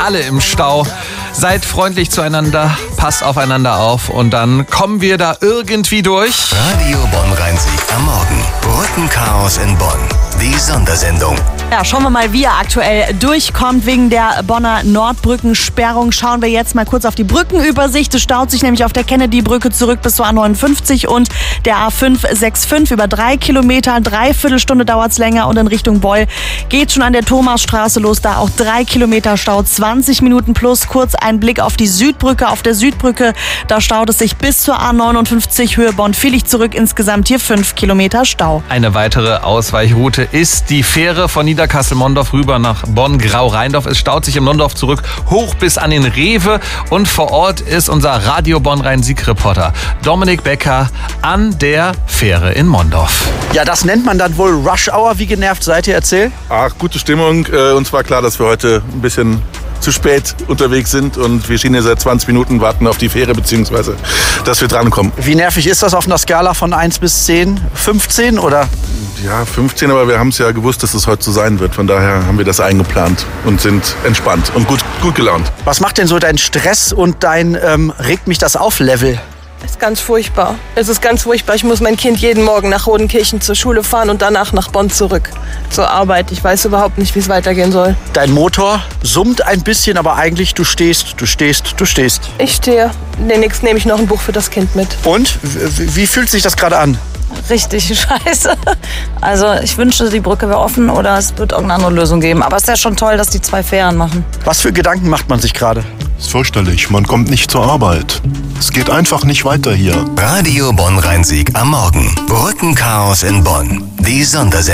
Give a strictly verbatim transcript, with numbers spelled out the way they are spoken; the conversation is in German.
alle im Stau. Seid freundlich zueinander, passt aufeinander auf und dann kommen wir da irgendwie durch. Radio Bonn-Rhein-Sieg am Morgen. Brückenchaos in Bonn. Die Sondersendung. Ja, schauen wir mal, wie er aktuell durchkommt. Wegen der Bonner Nordbrückensperrung schauen wir jetzt mal kurz auf die Brückenübersicht. Es staut sich nämlich auf der Kennedy-Brücke zurück bis zur A neunundfünfzig und der A fünf sechs fünf über drei Kilometer. Dreiviertel Stunde dauert es länger und in Richtung Beul geht schon an der Thomasstraße los. Da auch drei Kilometer Stau, zwanzig Minuten plus. Kurz ein Blick auf die Südbrücke. Auf der Südbrücke, da staut es sich bis zur A neunundfünfzig Höhe Bonn-Villig zurück. Insgesamt hier fünf Kilometer Stau. Eine weitere Ausweichroute ist die Fähre von Niederkassel-Mondorf rüber nach Bonn-Grau-Rheindorf. Es staut sich im Mondorf zurück hoch bis an den Rewe und vor Ort ist unser Radio Bonn-Rhein-Sieg-Reporter Dominik Becker an der Fähre in Mondorf. Ja, das nennt man dann wohl Rush Hour. Wie genervt seid ihr? Erzähl. Ach, gute Stimmung. Uns war klar, dass wir heute ein bisschen zu spät unterwegs sind und wir stehen hier seit zwanzig Minuten, warten auf die Fähre, beziehungsweise dass wir drankommen. Wie nervig ist das auf einer Skala von eins bis zehn? fünfzehn oder? Ja, fünfzehn, aber wir haben es ja gewusst, dass es heute so sein wird. Von daher haben wir das eingeplant und sind entspannt und gut, gut gelaunt. Was macht denn so dein Stress und dein ähm, regt mich das auf Level? Es ist ganz furchtbar. Es ist ganz furchtbar. Ich muss mein Kind jeden Morgen nach Rodenkirchen zur Schule fahren und danach nach Bonn zurück zur Arbeit. Ich weiß überhaupt nicht, wie es weitergehen soll. Dein Motor summt ein bisschen, aber eigentlich du stehst, du stehst, du stehst. Ich stehe. Demnächst nehme ich noch ein Buch für das Kind mit. Und? Wie, wie fühlt sich das gerade an? Richtig scheiße. Also ich wünschte, die Brücke wäre offen oder es wird irgendeine andere Lösung geben. Aber es ist ja schon toll, dass die zwei Fähren machen. Was für Gedanken macht man sich gerade? Es ist fürchterlich, man kommt nicht zur Arbeit. Es geht einfach nicht weiter hier. Radio Bonn-Rhein-Sieg am Morgen. Brückenchaos in Bonn. Die Sondersendung.